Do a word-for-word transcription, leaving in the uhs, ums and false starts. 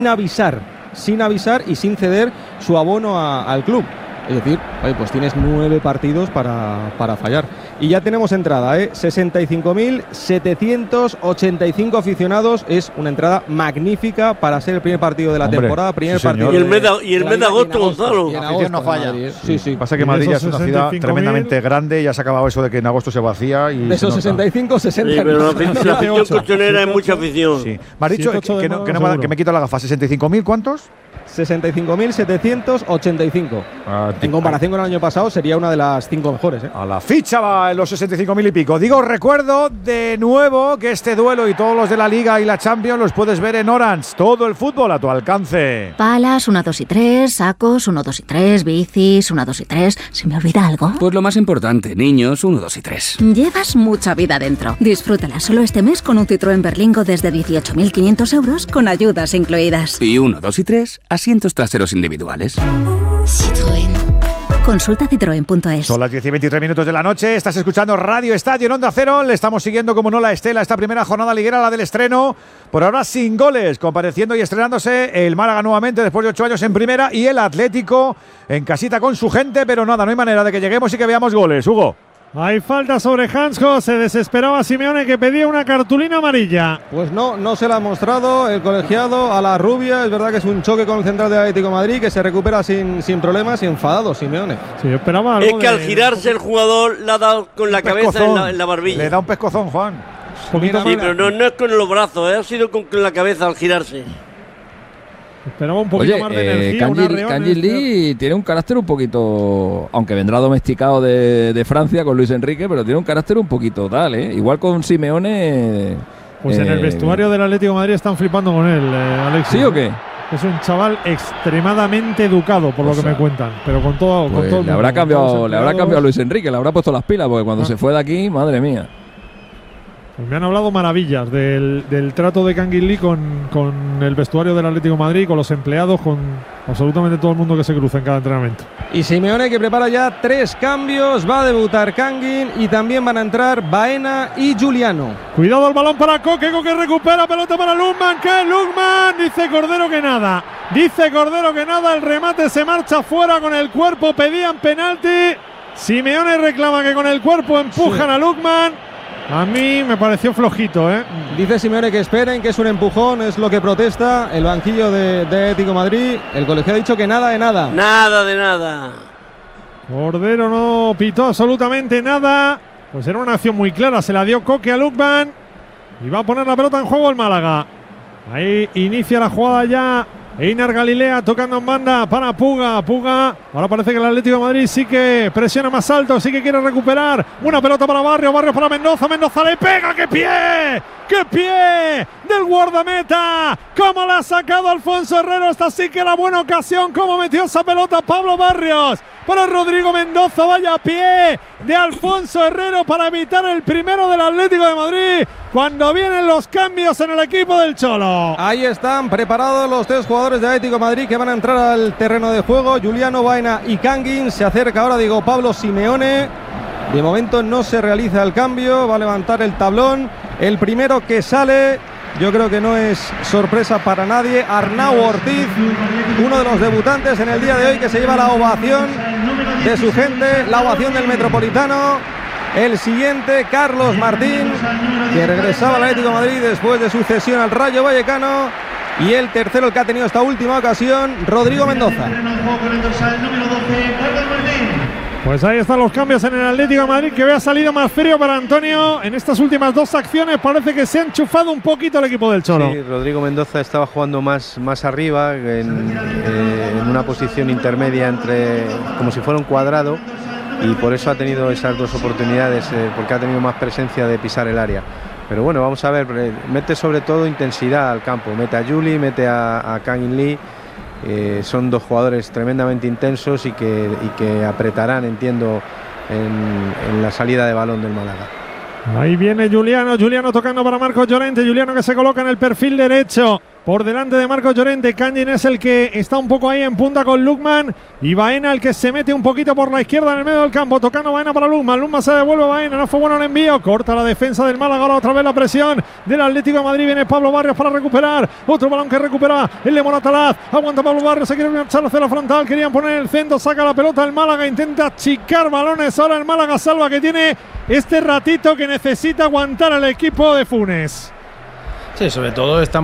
avisar, sin avisar y sin ceder su abono a, al club. Es decir, oye, pues tienes nueve partidos para, para fallar. Y ya tenemos entrada, ¿eh? sesenta y cinco mil setecientos ochenta y cinco aficionados. Es una entrada magnífica para ser el primer partido de la Hombre, temporada. Primer sí, partido. Y el mes de, y el mes de agosto, Gonzalo. La afición no falla. Madrid, ¿eh? Sí, sí. Pasa que Madrid ya es una ciudad tremendamente grande. Ya se ha acabado eso de que en agosto se vacía. Y de esos sesenta y cinco, sesenta. Sí, pero la afición, la afición colchonera es mucha afición. Sí. Me has dicho que, que, no, que, no, que me quito la gafa. ¿sesenta y cinco mil cuántos? sesenta y cinco mil setecientos ochenta y cinco. Ah, en comparación con el año pasado sería una de las cinco mejores, ¿eh? A la ficha va en los sesenta y cinco mil y pico. Digo, recuerdo de nuevo que este duelo y todos los de la Liga y la Champions los puedes ver en Orange. Todo el fútbol a tu alcance. Palas, uno, dos y tres, sacos, uno, dos y tres, bicis, uno, dos y tres. ¿Se me olvida algo? Pues lo más importante, niños, uno, dos y tres. Llevas mucha vida dentro. Disfrútala solo este mes con un Citroën Berlingo desde dieciocho mil quinientos euros con ayudas incluidas. Y uno, dos y tres, asientos traseros individuales. Citroën. Consulta citroen punto es. Son las diez y veintitrés minutos de la noche. Estás escuchando Radio Estadio en Onda Cero. Le estamos siguiendo como no la estela esta primera jornada liguera, la del estreno. Por ahora sin goles, compareciendo y estrenándose el Málaga nuevamente después de ocho años en primera y el Atlético en casita con su gente, pero nada, no hay manera de que lleguemos y que veamos goles. Hugo. Hay falta sobre Hansko, se desesperaba Simeone que pedía una cartulina amarilla. Pues no, no se la ha mostrado el colegiado a la rubia. Es verdad que es un choque con el central del Atlético de Madrid que se recupera sin, sin problemas y enfadado Simeone. Sí, yo esperaba algo es que de, al girarse el jugador le ha dado con la cabeza en la, en la barbilla. Le da un pescozón, Juan. Sí, pero no, no es con los brazos, ¿eh? Ha sido con, con la cabeza al girarse. Esperaba un poquito Oye, más de eh, energía. Kanji, Kanji Lee tiene un carácter un poquito, aunque vendrá domesticado de, de Francia con Luis Enrique, pero tiene un carácter un poquito tal, ¿eh? Igual con Simeone. Pues eh, en el vestuario del Atlético de Madrid están flipando con él, eh, Alexis. ¿Sí o qué? Es un chaval extremadamente educado, por lo o sea, que me cuentan, pero con todo, pues con todo. Le habrá cambiado, le habrá cambiado a Luis Enrique, le habrá puesto las pilas, porque cuando ah. se fue de aquí, madre mía. Pues me han hablado maravillas del, del trato de Kanji Lee con, con el vestuario del Atlético de Madrid, con los empleados, con absolutamente todo el mundo que se cruza en cada entrenamiento. Y Simeone que prepara ya tres cambios, va a debutar Kangin y también van a entrar Baena y Giuliano. Cuidado el balón para Coque, Coque recupera, pelota para Lukman, que Lukman, dice Cordero que nada, dice Cordero que nada, el remate se marcha fuera con el cuerpo, pedían penalti, Simeone reclama que con el cuerpo empujan sí. a Lukman. A mí me pareció flojito, ¿eh? Dice Simeone que esperen, que es un empujón, es lo que protesta el banquillo de, de Atlético Madrid. El colegiado ha dicho que nada de nada. Nada de nada. Cordero no pitó absolutamente nada. Pues era una acción muy clara, se la dio Coque a Lukman. Y va a poner la pelota en juego el Málaga. Ahí inicia la jugada ya Einar Galilea tocando en banda para Puga. Puga, ahora parece que el Atlético de Madrid sí que presiona más alto, sí que quiere recuperar. Una pelota para Barrios, Barrios para Mendoza. Mendoza le pega, ¡qué pie! ¡Qué pie! Del guardameta. ¿Cómo la ha sacado Alfonso Herrero? Esta sí que era buena ocasión. ¿Cómo metió esa pelota Pablo Barrios? Para Rodrigo Mendoza, vaya pie de Alfonso Herrero para evitar el primero del Atlético de Madrid cuando vienen los cambios en el equipo del Cholo. Ahí están preparados los tres jugadores de Atlético de Madrid que van a entrar al terreno de juego. Giuliano, Baena y Kangin. Se acerca ahora, digo, Pablo Simeone. De momento no se realiza el cambio, va a levantar el tablón. El primero que sale, yo creo que no es sorpresa para nadie, Arnau Ortiz, uno de los debutantes en el día de hoy que se lleva la ovación de su gente, la ovación del Metropolitano. El siguiente, Carlos Martín, que regresaba al Atlético de Madrid después de su cesión al Rayo Vallecano. Y el tercero, el que ha tenido esta última ocasión, Rodrigo Mendoza. Pues ahí están los cambios en el Atlético de Madrid, que había salido más frío para Antonio. En estas últimas dos acciones parece que se ha enchufado un poquito el equipo del Cholo. Sí, Rodrigo Mendoza estaba jugando más, más arriba, en, eh, en una posición intermedia entre, como si fuera un cuadrado, y por eso ha tenido esas dos oportunidades, eh, porque ha tenido más presencia de pisar el área. Pero bueno, vamos a ver, mete sobre todo intensidad al campo, mete a Juli, mete a, a Kangin Lee. Eh, son dos jugadores tremendamente intensos y que, y que apretarán, entiendo, en, en la salida de balón del Málaga. Ahí viene Giuliano, Giuliano tocando para Marcos Llorente, Giuliano que se coloca en el perfil derecho por delante de Marcos Llorente. Kangin es el que está un poco ahí en punta con Lukman. Y Baena el que se mete un poquito por la izquierda en el medio del campo. Tocando Baena para Lukman. Lukman se devuelve a Baena. No fue bueno el envío. Corta la defensa del Málaga. Ahora otra vez la presión del Atlético de Madrid. Viene Pablo Barrios para recuperar. Otro balón que recupera el de Moratalaz. Aguanta Pablo Barrios. Se quiere marchar hacia la frontal. Querían poner el centro. Saca la pelota el Málaga. Intenta achicar balones. Ahora el Málaga salva que tiene este ratito que necesita aguantar al equipo de Funes. Sí, sobre todo está